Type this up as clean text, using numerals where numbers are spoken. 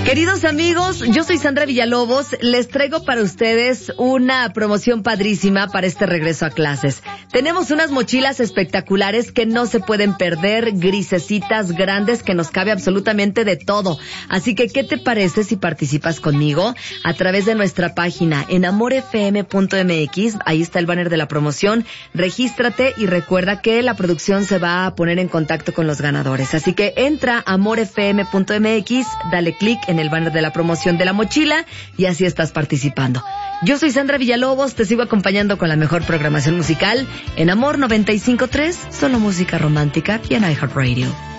Queridos amigos, yo soy Sandra Villalobos. Les traigo para ustedes una promoción padrísima para este regreso a clases. Tenemos unas mochilas espectaculares que no se pueden perder, grisecitas, grandes, que nos cabe absolutamente de todo. Así que, ¿qué te parece si participas conmigo a través de nuestra página en amorfm.mx? Ahí está el banner de la promoción. Regístrate y recuerda que la producción se va a poner en contacto con los ganadores. Así que entra a amorfm.mx, dale clic en el banner de la promoción de la mochila y así estás participando. Yo soy Sandra Villalobos, te sigo acompañando con la mejor programación musical en Amor 95.3, solo música romántica y en iHeartRadio.